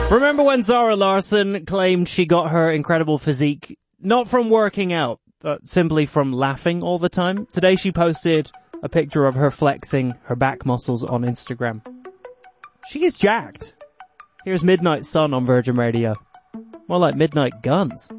Remember when Zara Larsson claimed she got her incredible physique not from working out, but simply from laughing all the time? Today she posted a picture of her flexing her back muscles on Instagram. She is jacked. Here's Midnight Sun on Virgin Radio. More like Midnight Guns.